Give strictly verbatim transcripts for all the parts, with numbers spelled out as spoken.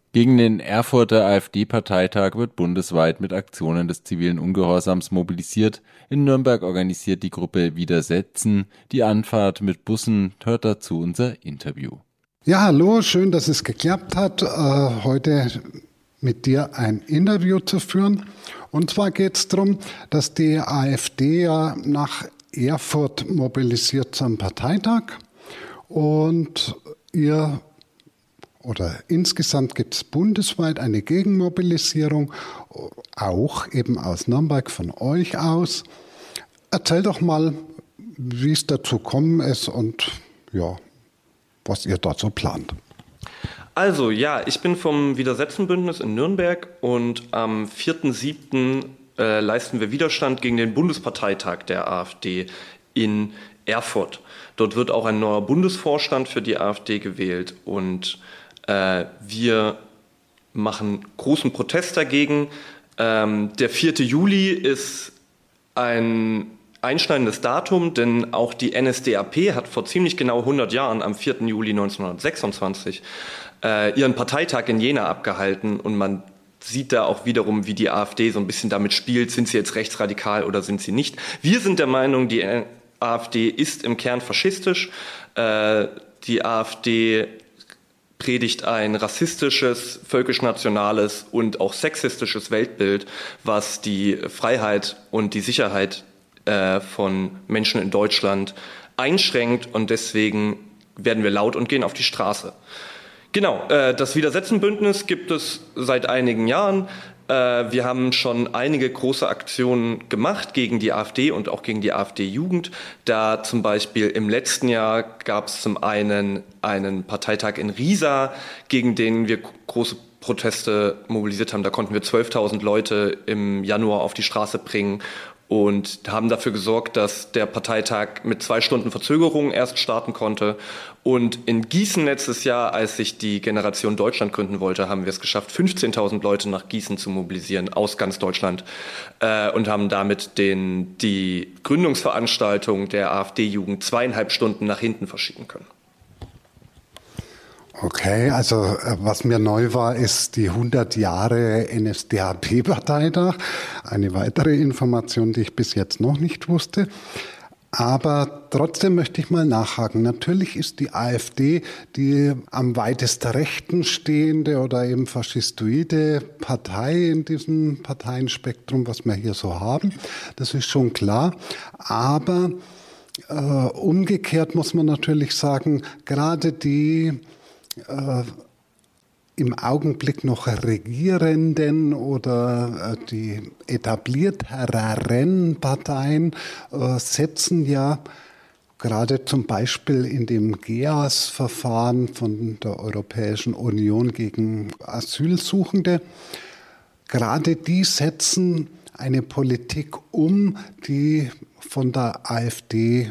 Gegen den Erfurter AfD-Parteitag wird bundesweit mit Aktionen des zivilen Ungehorsams mobilisiert. In Nürnberg organisiert die Gruppe Widersetzen die Anfahrt mit Bussen. Hört dazu unser Interview. Ja, hallo, schön, dass es geklappt hat, äh, heute mit dir ein Interview zu führen. Und zwar geht es darum, dass die AfD ja nach Erfurt mobilisiert zum Parteitag und ihr oder insgesamt gibt es bundesweit eine Gegenmobilisierung, auch eben aus Nürnberg von euch aus. Erzähl doch mal, wie es dazu gekommen ist und ja, was ihr dort so plant. Also ja, ich bin vom Widersetzen-Bündnis in Nürnberg und am vierten siebten äh, leisten wir Widerstand gegen den Bundesparteitag der AfD in Erfurt. Dort wird auch ein neuer Bundesvorstand für die AfD gewählt und äh, wir machen großen Protest dagegen. Ähm, der vierte Juli ist ein einschneidendes Datum, denn auch die N S D A P hat vor ziemlich genau hundert Jahren, am vierten Juli neunzehnhundertsechsundzwanzig, äh, ihren Parteitag in Jena abgehalten und man sieht da auch wiederum, wie die AfD so ein bisschen damit spielt, sind sie jetzt rechtsradikal oder sind sie nicht. Wir sind der Meinung, die AfD ist im Kern faschistisch. Äh, die AfD predigt ein rassistisches, völkisch-nationales und auch sexistisches Weltbild, was die Freiheit und die Sicherheit äh, von Menschen in Deutschland einschränkt und deswegen werden wir laut und gehen auf die Straße. Genau, äh, das Widersetzen-Bündnis gibt es seit einigen Jahren. Äh, wir haben schon einige große Aktionen gemacht gegen die AfD und auch gegen die AfD-Jugend. Da zum Beispiel im letzten Jahr gab es zum einen einen Parteitag in Riesa, gegen den wir große Proteste mobilisiert haben. Da konnten wir zwölftausend Leute im Januar auf die Straße bringen und haben dafür gesorgt, dass der Parteitag mit zwei Stunden Verzögerung erst starten konnte. Und in Gießen letztes Jahr, als sich die Generation Deutschland gründen wollte, haben wir es geschafft, fünfzehntausend Leute nach Gießen zu mobilisieren aus ganz Deutschland äh, und haben damit den, die Gründungsveranstaltung der AfD-Jugend zweieinhalb Stunden nach hinten verschieben können. Okay, also was mir neu war, ist die hundert Jahre N S D A P-Parteitag. Eine weitere Information, die ich bis jetzt noch nicht wusste. Aber trotzdem möchte ich mal nachhaken. Natürlich ist die AfD die am weitest rechten stehende oder eben faschistoide Partei in diesem Parteienspektrum, was wir hier so haben. Das ist schon klar. Aber äh, umgekehrt muss man natürlich sagen, gerade die Äh, im Augenblick noch Regierenden oder äh, die etablierteren Parteien äh, setzen ja gerade zum Beispiel in dem G E A S-Verfahren von der Europäischen Union gegen Asylsuchende, gerade die setzen eine Politik um, die von der AfD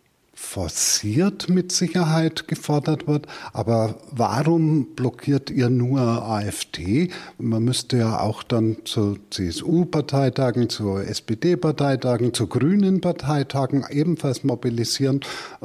forciert mit Sicherheit gefordert wird. Aber warum blockiert ihr nur AfD? Man müsste ja auch dann zu C S U-Parteitagen, zu S P D-Parteitagen, zu Grünen-Parteitagen ebenfalls mobilisieren,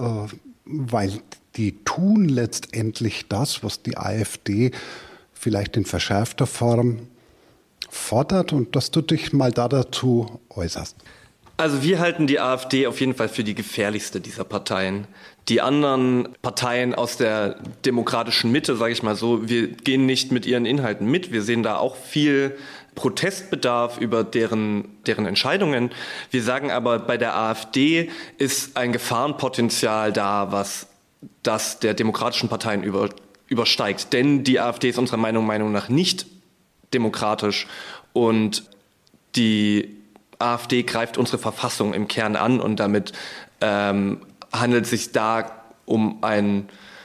weil die tun letztendlich das, was die AfD vielleicht in verschärfter Form fordert, und dass du dich mal da dazu äußerst. Also wir halten die AfD auf jeden Fall für die gefährlichste dieser Parteien. Die anderen Parteien aus der demokratischen Mitte, sage ich mal so, wir gehen nicht mit ihren Inhalten mit. Wir sehen da auch viel Protestbedarf über deren, deren Entscheidungen. Wir sagen aber, bei der AfD ist ein Gefahrenpotenzial da, was das der demokratischen Parteien über, übersteigt. Denn die AfD ist unserer Meinung, Meinung nach nicht demokratisch und die AfD greift unsere Verfassung im Kern an und damit ähm, handelt es sich da um eine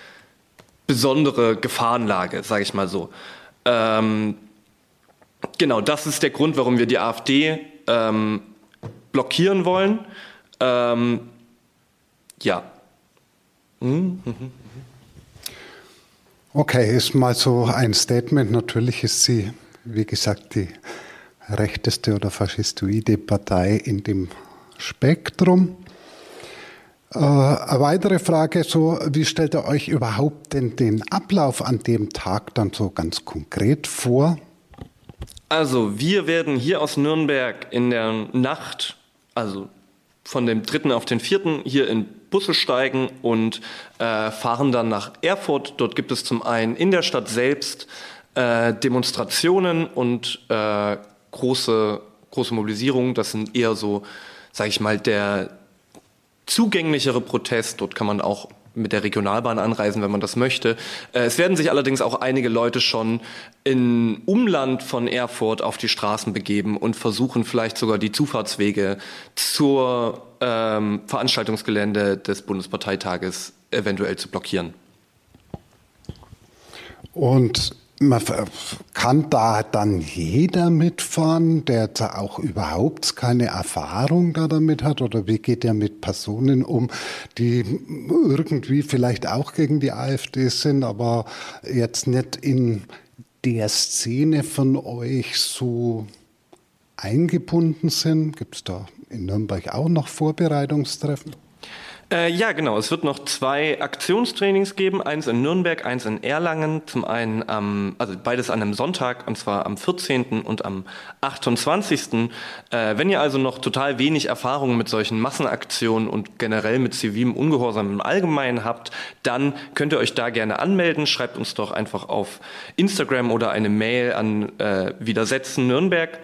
besondere Gefahrenlage, sage ich mal so. Ähm, genau, das ist der Grund, warum wir die AfD ähm, blockieren wollen. Ähm, ja. Mhm. Okay, ist mal so ein Statement. Natürlich ist sie, wie gesagt, die rechteste oder faschistoide Partei in dem Spektrum. Äh, eine weitere Frage, so, wie stellt ihr euch überhaupt denn den Ablauf an dem Tag dann so ganz konkret vor? Also, wir werden hier aus Nürnberg in der Nacht, also von dem dritten auf den vierten hier in Busse steigen und äh, fahren dann nach Erfurt. Dort gibt es zum einen in der Stadt selbst äh, Demonstrationen und äh, große, große Mobilisierungen. Das sind eher so, sage ich mal, der zugänglichere Protest. Dort kann man auch mit der Regionalbahn anreisen, wenn man das möchte. Es werden sich allerdings auch einige Leute schon im Umland von Erfurt auf die Straßen begeben und versuchen vielleicht sogar die Zufahrtswege zur ähm, Veranstaltungsgelände des Bundesparteitages eventuell zu blockieren. Und man kann da dann jeder mitfahren, der da auch überhaupt keine Erfahrung da damit hat? Oder wie geht er mit Personen um, die irgendwie vielleicht auch gegen die AfD sind, aber jetzt nicht in der Szene von euch so eingebunden sind? Gibt es da in Nürnberg auch noch Vorbereitungstreffen? Äh, ja, genau. Es wird noch zwei Aktionstrainings geben. Eins in Nürnberg, eins in Erlangen. Zum einen, ähm, also beides an einem Sonntag, und zwar am vierzehnten und am achtundzwanzigsten Äh, wenn ihr also noch total wenig Erfahrung mit solchen Massenaktionen und generell mit zivilem Ungehorsam im Allgemeinen habt, dann könnt ihr euch da gerne anmelden. Schreibt uns doch einfach auf Instagram oder eine Mail an äh, Widersetzen Nürnberg.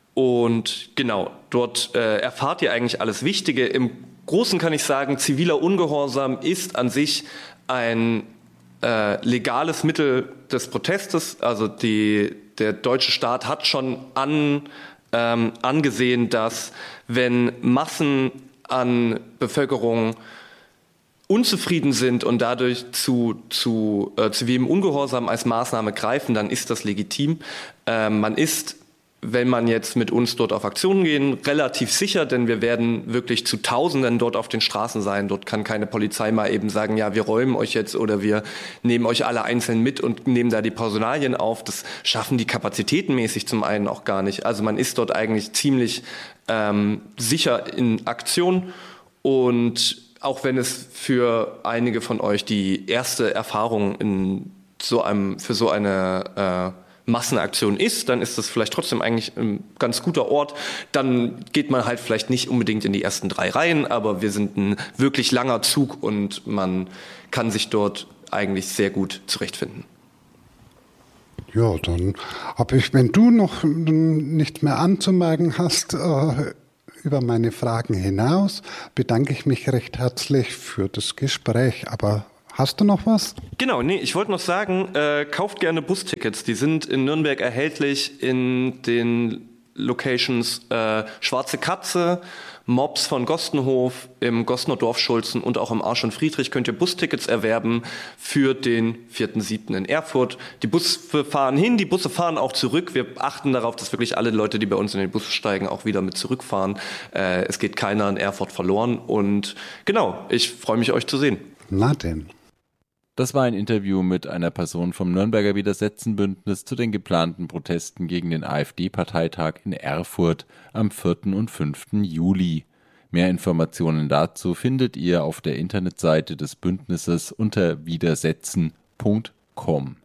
Und genau, dort äh, erfahrt ihr eigentlich alles Wichtige. Im Großen kann ich sagen, ziviler Ungehorsam ist an sich ein äh, legales Mittel des Protestes. Also die, der deutsche Staat hat schon an, ähm, angesehen, dass wenn Massen an Bevölkerung unzufrieden sind und dadurch zu, zu äh, zivilem Ungehorsam als Maßnahme greifen, dann ist das legitim. Äh, man ist, wenn man jetzt mit uns dort auf Aktionen gehen, relativ sicher, denn wir werden wirklich zu Tausenden dort auf den Straßen sein. Dort kann keine Polizei mal eben sagen, ja, wir räumen euch jetzt oder wir nehmen euch alle einzeln mit und nehmen da die Personalien auf. Das schaffen die kapazitätenmäßig zum einen auch gar nicht. Also man ist dort eigentlich ziemlich ähm, sicher in Aktion. Und auch wenn es für einige von euch die erste Erfahrung in so einem, für so eine äh, Massenaktion ist, dann ist das vielleicht trotzdem eigentlich ein ganz guter Ort. Dann geht man halt vielleicht nicht unbedingt in die ersten drei Reihen, aber wir sind ein wirklich langer Zug und man kann sich dort eigentlich sehr gut zurechtfinden. Ja, dann habe ich, wenn du noch nichts mehr anzumerken hast, äh, über meine Fragen hinaus, bedanke ich mich recht herzlich für das Gespräch. Aber hast du noch was? Genau, nee, ich wollte noch sagen, äh, kauft gerne Bustickets. Die sind in Nürnberg erhältlich in den Locations äh, Schwarze Katze, Mops von Gostenhof, im Gossener Dorfschulzen und auch im Arsch und Friedrich könnt ihr Bustickets erwerben für den vierten siebten in Erfurt. Die Busse fahren hin, die Busse fahren auch zurück. Wir achten darauf, dass wirklich alle Leute, die bei uns in den Bus steigen, auch wieder mit zurückfahren. Äh, es geht keiner in Erfurt verloren. Und genau, ich freue mich, euch zu sehen. Na denn. Das war ein Interview mit einer Person vom Nürnberger Widersetzen-Bündnis zu den geplanten Protesten gegen den AfD-Parteitag in Erfurt am vierten und fünften Juli. Mehr Informationen dazu findet ihr auf der Internetseite des Bündnisses unter widersetzen punkt com.